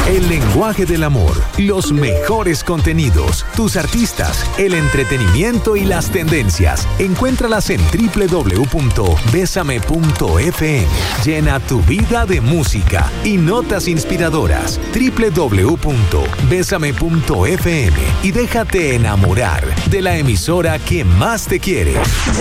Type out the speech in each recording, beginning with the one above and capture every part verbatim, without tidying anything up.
El lenguaje del amor, los mejores contenidos, tus artistas, el entretenimiento y las tendencias. Encuéntralas en doble u doble u doble u punto besame punto efe eme. Llena tu vida de música y notas inspiradoras. doble u doble u doble u punto besame punto efe eme y déjate enamorar de la emisora que más te quiere.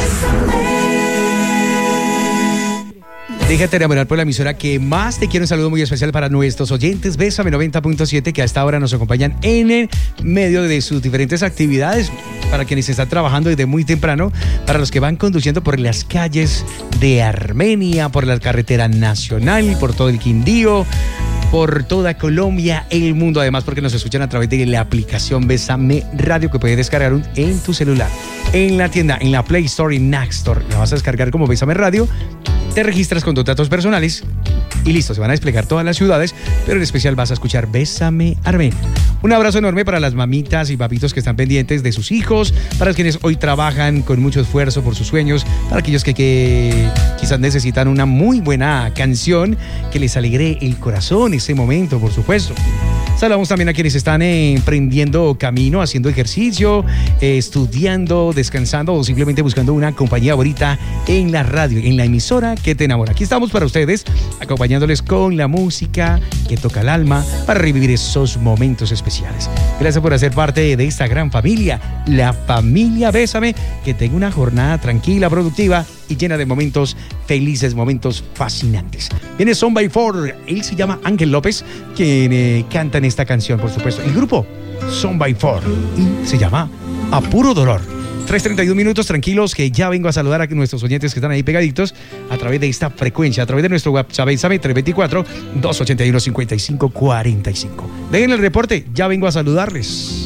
Déjate enamorar por la emisora que más te quiere. Un saludo muy especial para nuestros oyentes Bésame noventa punto siete que a esta hora nos acompañan en el medio de sus diferentes actividades, para quienes están trabajando desde muy temprano, para los que van conduciendo por las calles de Armenia, por la carretera nacional, por todo el Quindío, por toda Colombia, el mundo, además porque nos escuchan a través de la aplicación Bésame Radio que puedes descargar en tu celular, en la tienda, en la Play Store y en App Store. La vas a descargar como Bésame Radio, te registras con tus datos personales y listo, se van a desplegar todas las ciudades, pero en especial vas a escuchar Bésame Armenia. Un abrazo enorme para las mamitas y papitos que están pendientes de sus hijos, para quienes hoy trabajan con mucho esfuerzo por sus sueños, para aquellos que, que quizás necesitan una muy buena canción que les alegre el corazón ese momento, por supuesto. Saludamos también a quienes están eh, emprendiendo camino, haciendo ejercicio, eh, estudiando, descansando o simplemente buscando una compañía bonita en la radio, en la emisora que te enamora. Aquí estamos para ustedes, acompañándoles con la música que toca el alma para revivir esos momentos especiales. Gracias por hacer parte de esta gran familia, la familia Bésame. Que tenga una jornada tranquila, productiva y llena de momentos felices, momentos fascinantes. Viene Son by Four, él se llama Ángel López, quien eh, canta en esta canción, por supuesto. El grupo Son by Four y se llama A Puro Dolor. tres treinta y un minutos, tranquilos, que ya vengo a saludar a nuestros oyentes que están ahí pegaditos a través de esta frecuencia, a través de nuestro WhatsApp, Bésame tres dos cuatro, dos ocho uno, cinco cinco cuatro cinco. Dejen el reporte, ya vengo a saludarles.